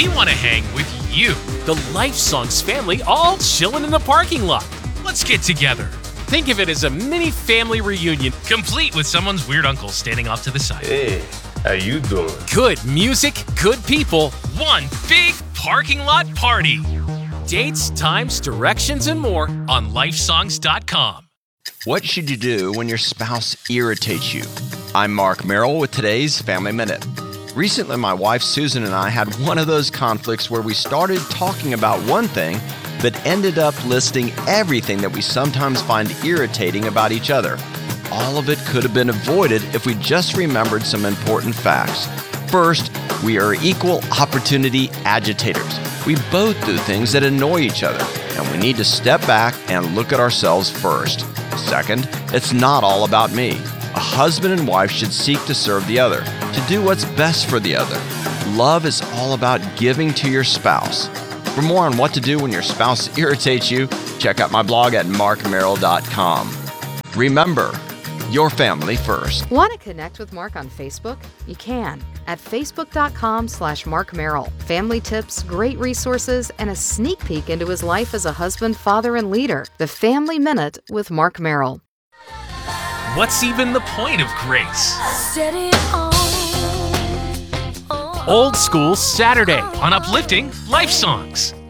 We want to hang with you. The Life Songs family all chilling in the parking lot. Let's get together. Think of it as a mini family reunion, Complete with someone's weird uncle standing off to the side. Hey, how you doing? good music, good people, One big parking lot party dates, times, directions, and more. on lifesongs.com. What should you do when your spouse irritates you? I'm Mark Merrill with today's Family Minute. Recently, my wife Susan and I had one of those conflicts where we started talking about one thing but ended up listing everything that we sometimes find irritating about each other. All of it could have been avoided if we just remembered some important facts. First, we are equal opportunity agitators. We both do things that annoy each other, and we need to step back and look at ourselves first. Second, it's not all about me. A husband and wife should seek to serve the other, to do what's best for the other. Love is all about giving to your spouse. For more on what to do when your spouse irritates you, check out my blog at markmerrill.com. Remember, your family first. Want to connect with Mark on Facebook? You can at facebook.com/Mark Merrill. Family tips, great resources, and a sneak peek into his life as a husband, father, and leader. The Family Minute with Mark Merrill. What's even the point of grace? Steady on. Old School Saturday. On Uplifting Life Songs.